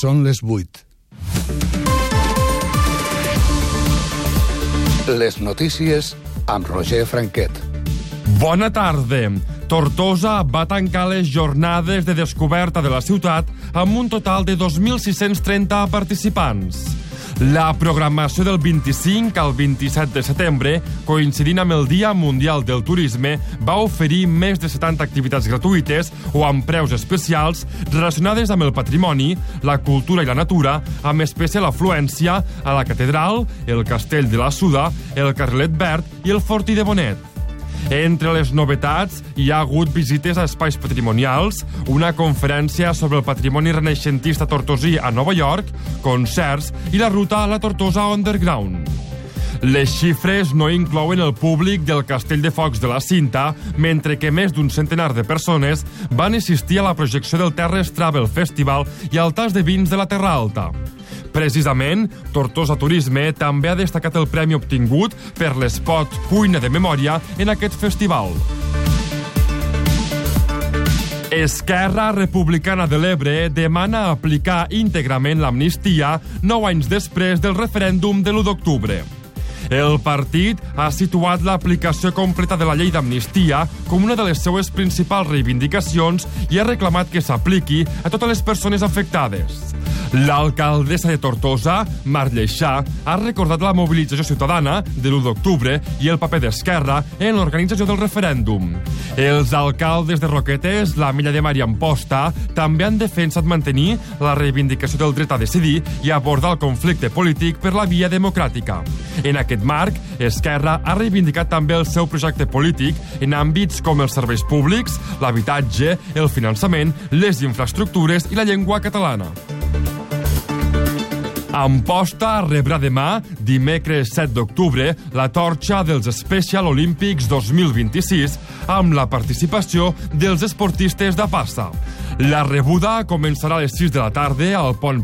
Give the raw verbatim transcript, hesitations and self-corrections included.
Són les vuit. Les notícies amb Roger Franquet. Bona tarda. Tortosa va tancar les jornades de descoberta de la ciutat amb un total de dos mil sis-cents trenta participants. La programació del vint-i-cinc al vint-i-set de setembre, coincidint amb el Dia Mundial del Turisme, va oferir més de setanta activitats gratuïtes o amb preus especials relacionades amb el patrimoni, la cultura i la natura, amb especial afluència a la catedral, el castell de la Suda, el carrilet verd i el fortí de Bonet. Entre les novetats hi ha hagut visites a espais patrimonials, una conferència sobre el patrimoni renaixentista tortosí a Nova York, concerts i la ruta a la Tortosa Underground. Les xifres no inclouen el públic del Castell de Focs de la Cinta, mentre que més d'un centenar de persones van assistir a la projecció del Terres Travel Festival i al tas de vins de la Terra Alta. Precisament, Tortosa Turisme també ha destacat el premi obtingut per l'espot Cuina de Memòria en aquest festival. Esquerra Republicana de l'Ebre demana aplicar íntegrament l'amnistia nou anys després del referèndum de l'u d'octubre. El partit ha situat l'aplicació completa de la llei d'amnistia com una de les seues principals reivindicacions i ha reclamat que s'apliqui a totes les persones afectades. L'alcaldessa de Tortosa, Mar Lleixà, ha recordat la mobilització ciutadana de l'u d'octubre i el paper d'Esquerra en l'organització del referèndum. Els alcaldes de Roquetes, la Milla de Mar i Amposta també han defensat mantenir la reivindicació del dret a decidir i abordar el conflicte polític per la via democràtica. En aquest marc, Esquerra ha reivindicat també el seu projecte polític en àmbits com els serveis públics, l'habitatge, el finançament, les infraestructures i la llengua catalana. Amposta rebrà demà, dimecres set d'octubre, la torxa dels Special Olympics dos mil vint-i-sis amb la participació dels esportistes de passa. La rebuda començarà a les sis de la tarda al pont